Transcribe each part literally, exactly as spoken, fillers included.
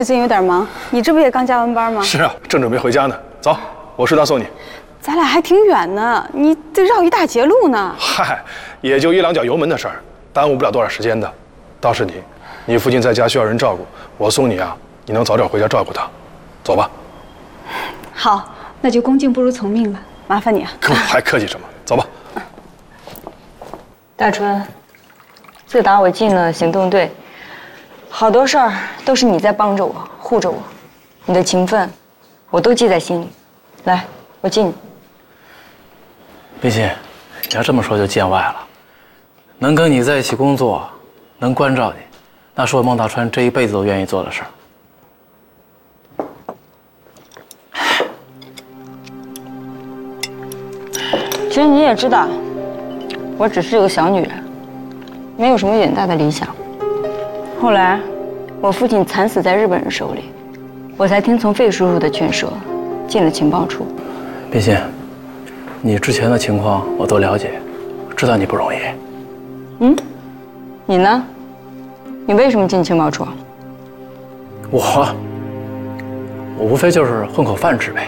最近有点忙，你这不也刚加完班吗？ 是啊，正准备回家呢。走，我顺道送你。 咱俩还挺远呢，你得绕一大截路呢。 嗨，也就一两脚油门的事儿，耽误不了多少时间的。倒是你，你父亲在家需要人照顾，我送你啊，你能早点回家照顾他。走吧。 好，那就恭敬不如从命了，麻烦你啊。 可还客气什么？走吧。 大春，自打我进了行动队，好多事儿都是你在帮着我、护着我，你的情分，我都记在心里。来，我敬你。 冰心，你要这么说就见外了。能跟你在一起工作，能关照你，那是我孟大川这一辈子都愿意做的事儿。 其实你也知道，我只是个小女人，没有什么远大的理想。后来，我父亲惨死在日本人手里，我才听从费叔叔的劝说，进了情报处。 冰心，你之前的情况我都了解，知道你不容易。 嗯，你呢？你为什么进情报处？ 我，我无非就是混口饭吃呗。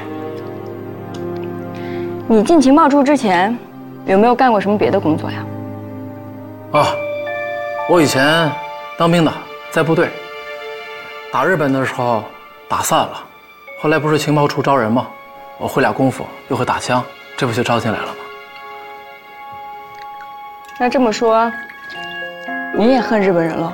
你进情报处之前，有没有干过什么别的工作呀？ 啊，我以前当兵的，在部队。打日本的时候打散了，后来不是情报处招人吗？我会俩功夫，又会打枪，这不就招进来了吗？ 那这么说，你也恨日本人喽？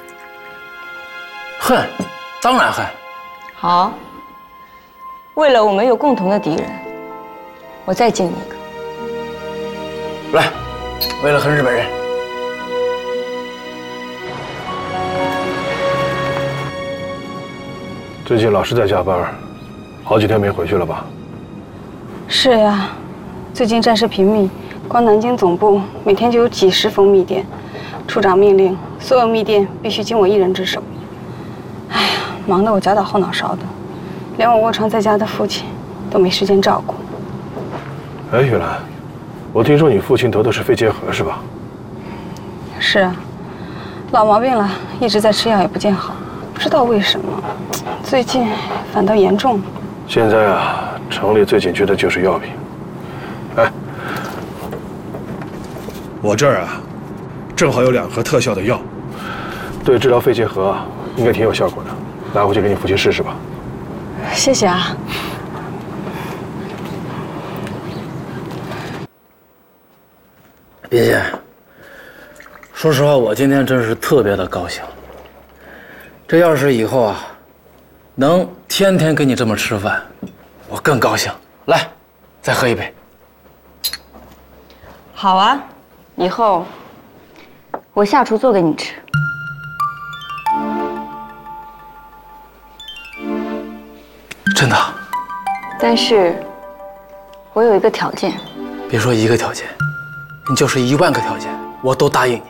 恨，当然恨。 好，为了我们有共同的敌人，我再敬你一个。 来，为了恨日本人。 最近老是在加班，好几天没回去了吧？ 是呀，最近战事频密，光南京总部每天就有几十封密电，处长命令所有密电必须经我一人之手。哎呀，忙得我脚打后脑勺的，连我卧床在家的父亲都没时间照顾。 哎，玉兰，我听说你父亲得的是肺结核是吧？ 是啊，老毛病了，一直在吃药也不见好，不知道为什么，最近反倒严重了。 现在啊，城里最紧缺的就是药品。哎，我这儿啊，正好有两盒特效的药，对治疗肺结核啊，应该挺有效果的，拿回去给你父亲试试吧。 谢谢啊。 冰心，说实话，我今天真是特别的高兴。这要是以后啊，能天天跟你这么吃饭，我更高兴。来，再喝一杯。 好啊，以后我下厨做给你吃。 真的？ 但是，我有一个条件。 别说一个条件，你就是一万个条件，我都答应你。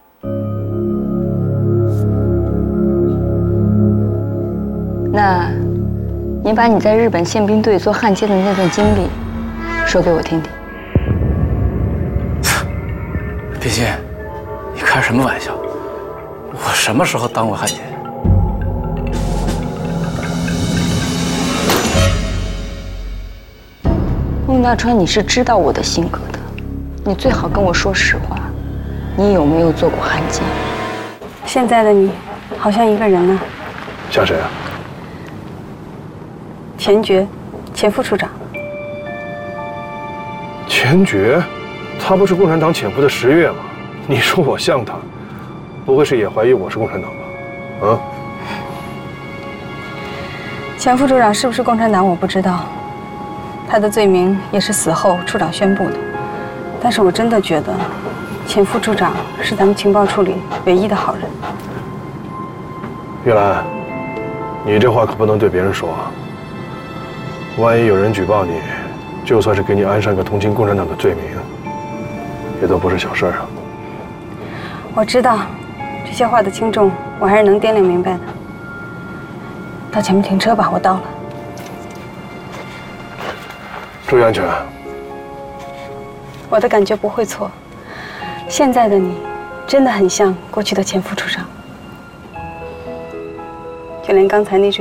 那，你把你在日本宪兵队做焊接的那段经历，说给我听听。 冰心，你开什么玩笑？我什么时候当过焊接？ 孟大川，你是知道我的性格的，你最好跟我说实话，你有没有做过焊接？ 现在的你，好像一个人呢。 像谁啊？ 钱觉，钱副处长。 钱觉，他不是共产党潜伏的十月吗？你说我像他，不会是也怀疑我是共产党吧？啊？ 钱副处长是不是共产党我不知道，他的罪名也是死后处长宣布的。但是我真的觉得，钱副处长是咱们情报处里唯一的好人。 玉兰，你这话可不能对别人说啊。万一有人举报你，就算是给你安上个同情共产党的罪名，也都不是小事啊。 我知道，这些话的轻重，我还是能掂量明白的。到前面停车吧，我到了。 注意安全。 我的感觉不会错，现在的你，真的很像过去的钱副处长。 就连刚才那句